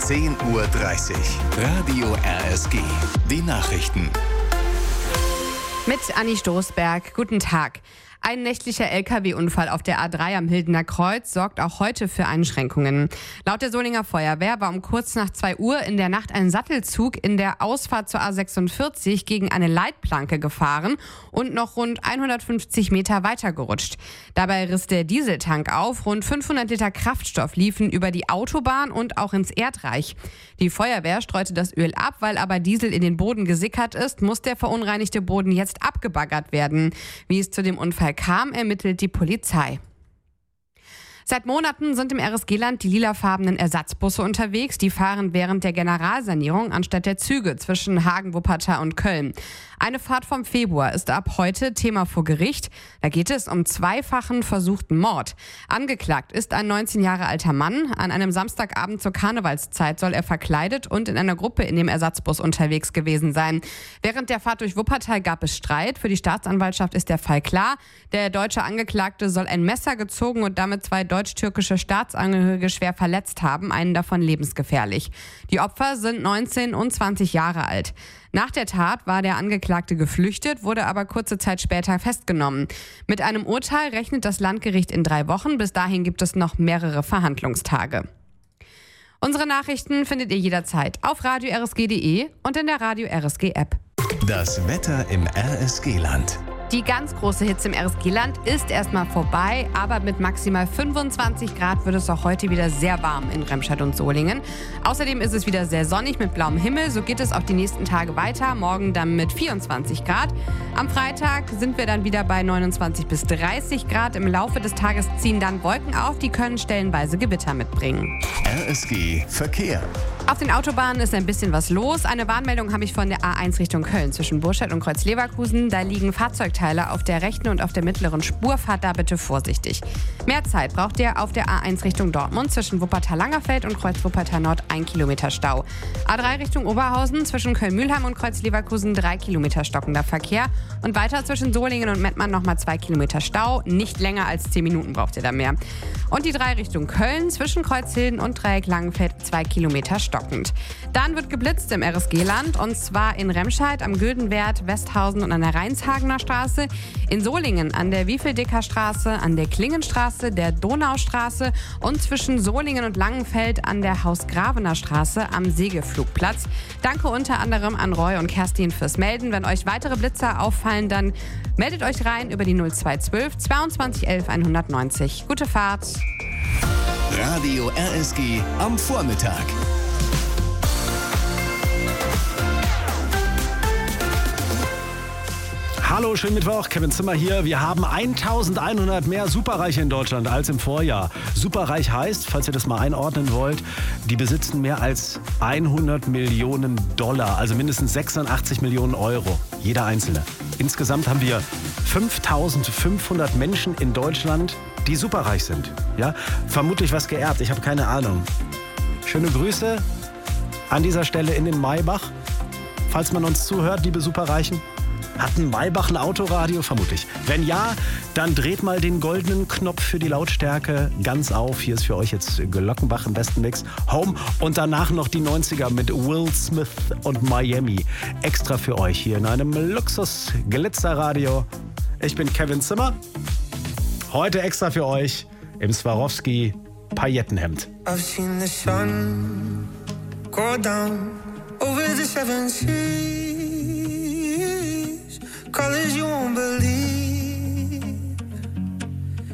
10:30 Uhr. Radio RSG. Die Nachrichten. Mit Anni Stoßberg. Guten Tag. Ein nächtlicher LKW-Unfall auf der A3 am Hildener Kreuz sorgt auch heute für Einschränkungen. Laut der Solinger Feuerwehr war um kurz nach 2 Uhr in der Nacht ein Sattelzug in der Ausfahrt zur A46 gegen eine Leitplanke gefahren und noch rund 150 Meter weitergerutscht. Dabei riss der Dieseltank auf, rund 500 Liter Kraftstoff liefen über die Autobahn und auch ins Erdreich. Die Feuerwehr streute das Öl ab, weil aber Diesel in den Boden gesickert ist, muss der verunreinigte Boden jetzt abgebaggert werden. Wie es zu dem Unfall kam, ermittelt die Polizei. Seit Monaten sind im RSG-Land die lilafarbenen Ersatzbusse unterwegs. Die fahren während der Generalsanierung anstatt der Züge zwischen Hagen, Wuppertal und Köln. Eine Fahrt vom Februar ist ab heute Thema vor Gericht. Da geht es um zweifachen versuchten Mord. Angeklagt ist ein 19 Jahre alter Mann. An einem Samstagabend zur Karnevalszeit soll er verkleidet und in einer Gruppe in dem Ersatzbus unterwegs gewesen sein. Während der Fahrt durch Wuppertal gab es Streit. Für die Staatsanwaltschaft ist der Fall klar. Der deutsche Angeklagte soll ein Messer gezogen und damit 2 deutsch-türkische Staatsangehörige schwer verletzt haben, einen davon lebensgefährlich. Die Opfer sind 19 und 20 Jahre alt. Nach der Tat war der Angeklagte geflüchtet, wurde aber kurze Zeit später festgenommen. Mit einem Urteil rechnet das Landgericht in 3 Wochen. Bis dahin gibt es noch mehrere Verhandlungstage. Unsere Nachrichten findet ihr jederzeit auf radio-rsg.de und in der Radio RSG App. Das Wetter im RSG-Land. Die ganz große Hitze im RSG-Land ist erstmal vorbei, aber mit maximal 25 Grad wird es auch heute wieder sehr warm in Remscheid und Solingen. Außerdem ist es wieder sehr sonnig mit blauem Himmel, so geht es auch die nächsten Tage weiter, morgen dann mit 24 Grad. Am Freitag sind wir dann wieder bei 29 bis 30 Grad. Im Laufe des Tages ziehen dann Wolken auf, die können stellenweise Gewitter mitbringen. RSG Verkehr. Auf den Autobahnen ist ein bisschen was los. Eine Warnmeldung habe ich von der A1 Richtung Köln zwischen Burscheid und Kreuz-Leverkusen. Da liegen Fahrzeugteile auf der rechten und auf der mittleren Spur. Fahrt da bitte vorsichtig. Mehr Zeit braucht ihr auf der A1 Richtung Dortmund zwischen Wuppertal-Langerfeld und Kreuz-Wuppertal-Nord 1 Kilometer Stau. A3 Richtung Oberhausen zwischen Köln-Mühlheim und Kreuz-Leverkusen 3 Kilometer stockender Verkehr. Und weiter zwischen Solingen und Mettmann nochmal 2 Kilometer Stau. Nicht länger als 10 Minuten braucht ihr da mehr. Und die 3 Richtung Köln zwischen Kreuzhilden und Dreieck Langenfeld 2 Kilometer stockend. Dann wird geblitzt im RSG-Land und zwar in Remscheid am Güldenwert, Westhausen und an der Rheinshagener Straße, in Solingen an der Wiefeldicker Straße, an der Klingenstraße, der Donaustraße und zwischen Solingen und Langenfeld an der Hausgravener Straße am Segelflugplatz. Danke unter anderem an Roy und Kerstin fürs Melden. Wenn euch weitere Blitzer auffallen, dann meldet euch rein über die 0212 22 11 190. Gute Fahrt! Radio RSG am Vormittag. Hallo, schönen Mittwoch, Kevin Zimmer hier. Wir haben 1100 mehr Superreiche in Deutschland als im Vorjahr. Superreich heißt, falls ihr das mal einordnen wollt, die besitzen mehr als 100 Millionen Dollar, also mindestens 86 Millionen Euro, jeder Einzelne. Insgesamt haben wir 5500 Menschen in Deutschland, die superreich sind. Ja? Vermutlich was geerbt, ich habe keine Ahnung. Schöne Grüße an dieser Stelle in den Maybach. Falls man uns zuhört, liebe Superreichen. Hat ein Maybach ein Autoradio? Vermutlich. Wenn ja, dann dreht mal den goldenen Knopf für die Lautstärke ganz auf. Hier ist für euch jetzt Glockenbach im besten Mix. Home und danach noch die 90er mit Will Smith und Miami. Extra für euch hier in einem Luxus-Glitzerradio. Ich bin Kevin Zimmer. Heute extra für euch im Swarovski Paillettenhemd. I've seen the sun go down over the 7 seas.